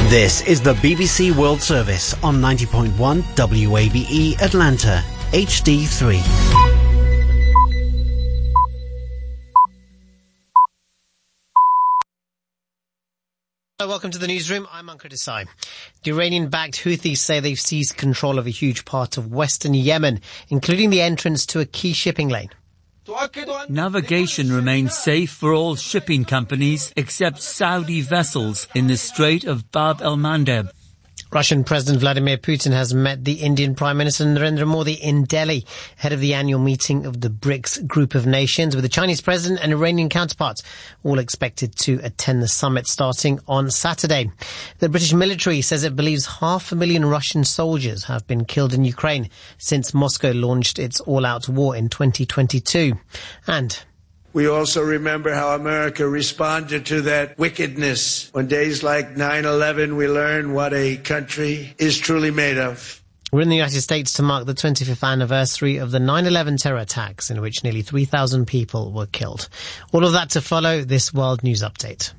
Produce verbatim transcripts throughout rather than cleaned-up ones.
This is the B B C World Service on ninety point one W A B E Atlanta, H D three. Welcome to the newsroom. I'm Ankar Desai. The Iranian-backed Houthis say they've seized control of a huge part of western Yemen, including the entrance to a key shipping lane. Navigation remains safe for all shipping companies except Saudi vessels in the Strait of Bab el-Mandeb. Russian President Vladimir Putin has met the Indian Prime Minister Narendra Modi in Delhi, ahead of the annual meeting of the BRICS group of nations, with the Chinese president and Iranian counterparts all expected to attend the summit starting on Saturday. The British military says it believes half a million Russian soldiers have been killed in Ukraine since Moscow launched its all-out war in twenty twenty-two. And we also remember how America responded to that wickedness. On days like nine eleven, we learn what a country is truly made of. We're in the United States to mark the twenty-fifth anniversary of the nine eleven terror attacks, in which nearly three thousand people were killed. All of that to follow this World News Update.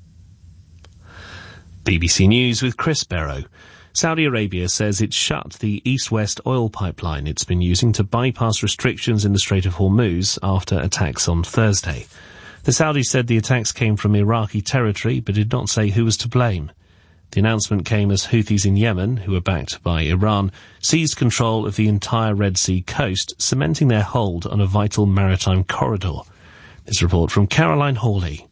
B B C News with Chris Barrow. Saudi Arabia says it's shut the east-west oil pipeline it's been using to bypass restrictions in the Strait of Hormuz after attacks on Thursday. The Saudis said the attacks came from Iraqi territory, but did not say who was to blame. The announcement came as Houthis in Yemen, who are backed by Iran, seized control of the entire Red Sea coast, cementing their hold on a vital maritime corridor. This report from Caroline Hawley.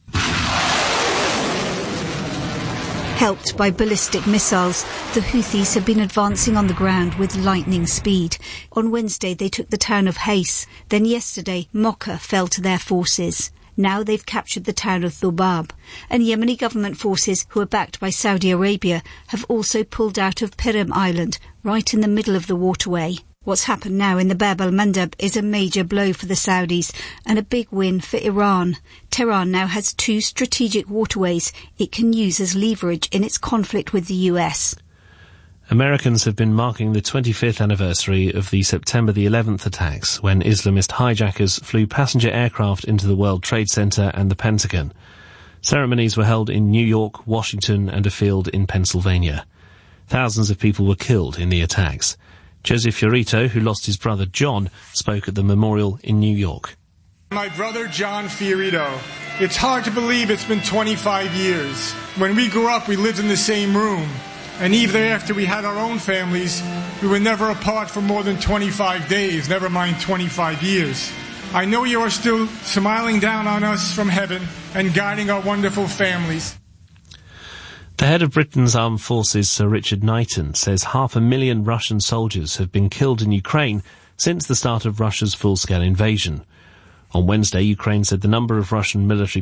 Helped by ballistic missiles, the Houthis have been advancing on the ground with lightning speed. On Wednesday, they took the town of Hais. Then yesterday, Mocha fell to their forces. Now they've captured the town of Thubab. And Yemeni government forces, who are backed by Saudi Arabia, have also pulled out of Pirim Island, right in the middle of the waterway. What's happened now in the Bab el-Mandeb is a major blow for the Saudis and a big win for Iran. Tehran now has two strategic waterways it can use as leverage in its conflict with the U S. Americans have been marking the twenty-fifth anniversary of the September the eleventh attacks, when Islamist hijackers flew passenger aircraft into the World Trade Center and the Pentagon. Ceremonies were held in New York, Washington and a field in Pennsylvania. Thousands of people were killed in the attacks. Joseph Fiorito, who lost his brother John, spoke at the memorial in New York. My brother John Fiorito. It's hard to believe it's been twenty-five years. When we grew up, we lived in the same room. And even after we had our own families, we were never apart for more than twenty-five days, never mind twenty-five years. I know you are still smiling down on us from heaven and guiding our wonderful families. The head of Britain's armed forces, Sir Richard Knighton, says half a million Russian soldiers have been killed in Ukraine since the start of Russia's full-scale invasion. On Wednesday, Ukraine said the number of Russian military